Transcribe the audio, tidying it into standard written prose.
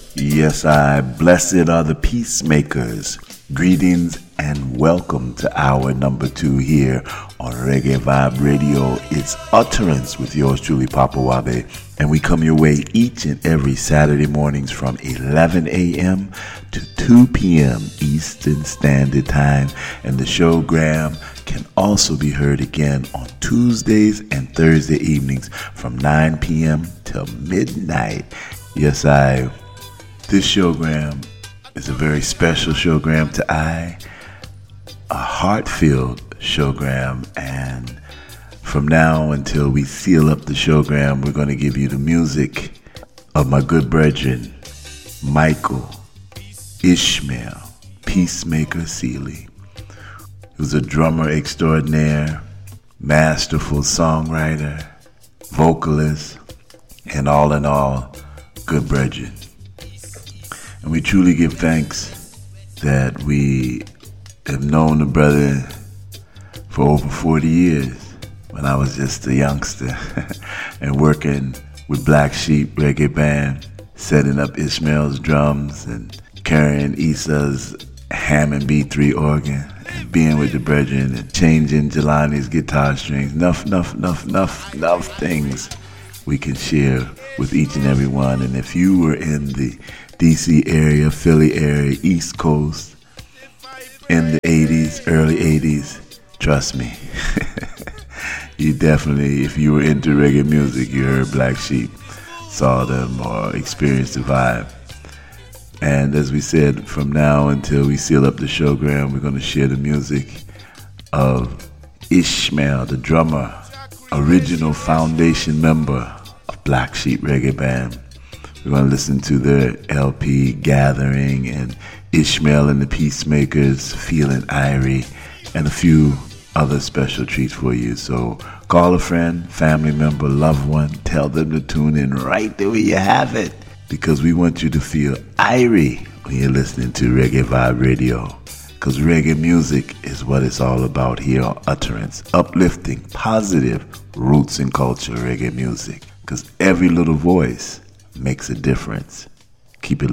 Yes, blessed are the peacemakers. Greetings and welcome to hour number 2 here on Reggae Vibe Radio. It's Utterance with yours truly, Papa Wabe. And we come your way each and every Saturday mornings from 11 a.m. to 2 p.m. Eastern Standard Time. And the showgram can also be heard again on Tuesdays and Thursday evenings from 9 p.m. till midnight. Yes, this showgram is a very special showgram to a heart-filled showgram, and from now until we seal up the showgram, we're going to give you the music of my good brethren, Michael Ishmael Peacemaker Sealy, who's a drummer extraordinaire, masterful songwriter, vocalist, and all in all, good brethren. And we truly give thanks that we have known the brother for over 40 years when I was just a youngster and working with Black Sheep Reggae Band, setting up Ishmael's drums and carrying Issa's Hammond B3 organ and being with the brethren and changing Jelani's guitar strings. Enough things we can share with each and every one. And if you were in the DC area, Philly area, East Coast, in the 80s, early 80s, trust me, you definitely, if you were into reggae music, you heard Black Sheep, saw them, or experienced the vibe. And as we said, from now until we seal up the showgram, we're going to share the music of Ishmael, the drummer, original foundation member of Black Sheep Reggae Band. We're going to listen to their LP Gathering and Ishmael and the Peacemakers, Feeling Irie, and a few other special treats for you. So call a friend, family member, loved one, tell them to tune in right there where you have it, because we want you to feel Irie when you're listening to Reggae Vibe Radio, because reggae music is what it's all about here on Utterance, uplifting, positive roots and culture reggae music, because every little voice makes a difference. Keep it